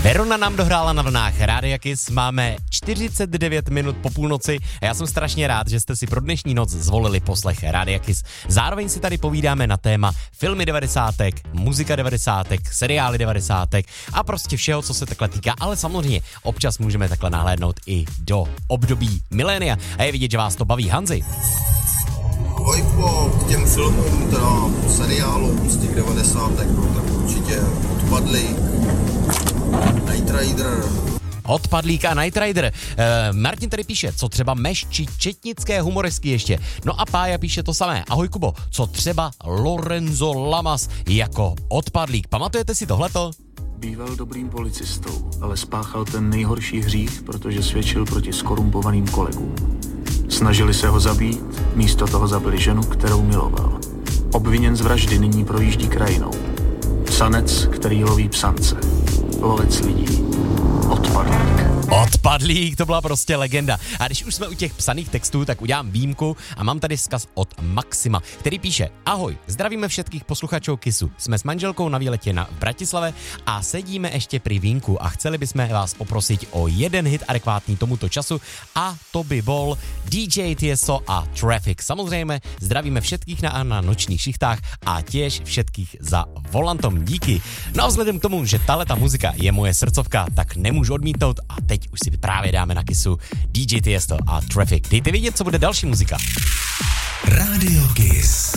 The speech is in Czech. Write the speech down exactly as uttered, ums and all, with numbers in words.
Verona nám dohrála na vlnách Rádia Kiss, máme čtyřicet devět minut po půlnoci a já jsem strašně rád, že jste si pro dnešní noc zvolili poslech Rádia Kiss. Zároveň si tady povídáme na téma filmy devadesátek, muzika devadesátek, seriály devadesátek a prostě všeho, co se takhle týká, ale samozřejmě občas můžeme takhle nahlédnout i do období milénia a je vidět, že vás to baví. Hanzi. Vojko, k těm filmům, teda seriálům z těch devadesátek, no, tak určitě Odpadlík, Knight Rider. Odpadlík a Knight Rider. E, Martin tady píše, co třeba Meš či četnické humoresky ještě. No a Pája píše to samé. Ahoj Kubo, co třeba Lorenzo Lamas jako Odpadlík. Pamatujete si tohleto? Býval dobrým policistou, ale spáchal ten nejhorší hřích, protože svědčil proti skorumpovaným kolegům. Snažili se ho zabít, místo toho zabili ženu, kterou miloval. Obviněn z vraždy nyní projíždí krajinou. Psanec, který loví psance. Lovec lidí. Odpadlík. Odpadlík, to byla prostě legenda. A když už jsme u těch psaných textů, tak udělám výjimku a mám tady vzkaz od Maxima, který píše: Ahoj, zdravíme všetkých posluchačů Kissu. Jsme s manželkou na výletě na Bratislave a sedíme ještě pri vínku a chceli bychom vás poprosit o jeden hit adekvátní tomuto času a to by bol dý džej Tiesto a Traffic. Samozřejmě zdravíme všetkých na, na nočních šichtách a těž všetkých za volantom. Díky. No a vzhledem k tomu, že tahleta muzika je moje srdcovka, tak nemůžu odmítnout a teď už si právě dáme na Kissu dý džej Tiesto a Traffic. Dejte vědět, co bude další muzika. Rádio Kiss.